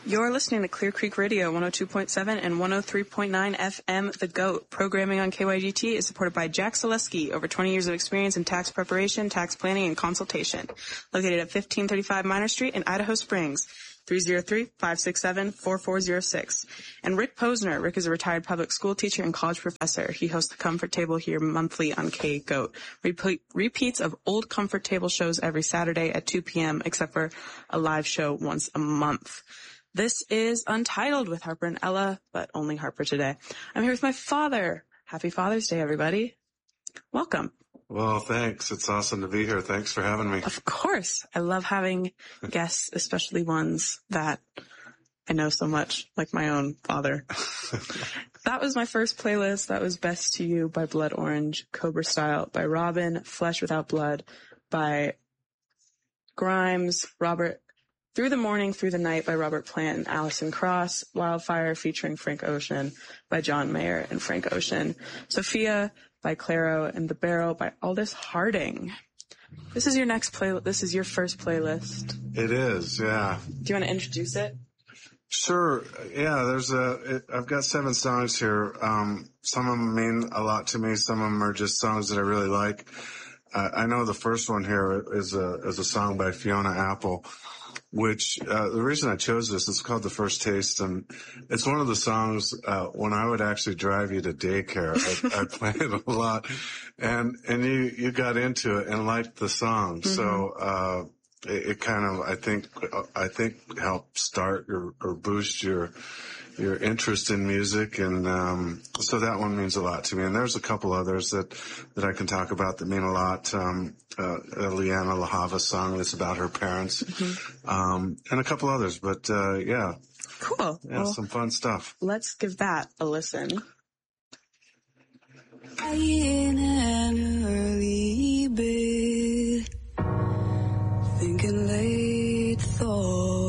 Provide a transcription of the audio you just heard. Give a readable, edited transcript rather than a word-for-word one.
You're listening to Clear Creek Radio, 102.7 and 103.9 FM, The GOAT. Programming on KYGT is supported by Jack Zaleski, over 20 years of experience in tax preparation, tax planning, and consultation. Located at 1535 Minor Street in Idaho Springs, 303-567-4406. And Rick Posner. Rick is a retired public school teacher and college professor. He hosts the Comfort Table here monthly on K-GOAT. Repeats of old Comfort Table shows every Saturday at 2 p.m., except for a live show once a month. This is Untitled with Harper and Ella, but only Harper today. I'm here with my father. Happy Father's Day, everybody. Welcome. Well, thanks. It's awesome to be here. Thanks for having me. Of course. I love having guests, especially ones that I know so much, like my own father. That was my first playlist. That was Best to You by Blood Orange, Cobra Style by Robin, Flesh Without Blood by Grimes, Robert, Through the Morning, Through the Night by Robert Plant and Alison Cross, Wildfire featuring Frank Ocean by John Mayer and Frank Ocean, Sophia by Claro, and The Barrel by Aldous Harding. This is your next this is your first playlist. It is, yeah. Do you want to introduce it? Sure. Yeah, I've got 7 songs here. Some of them mean a lot to me. Some of them are just songs that I really like. I know the first one here is a song by Fiona Apple, which, the reason I chose this is called The First Taste, and it's one of the songs, when I would actually drive you to daycare, I played it a lot, and you got into it and liked the song, so, it kind of, I think helped start or boost your interest in music, and so that one means a lot to me. And there's a couple others that I can talk about that mean a lot. Liana La Hava song that's about her parents, and a couple others. But yeah, cool. Yeah, well, some fun stuff. Let's give that a listen. In an early bed, thinking late thoughts.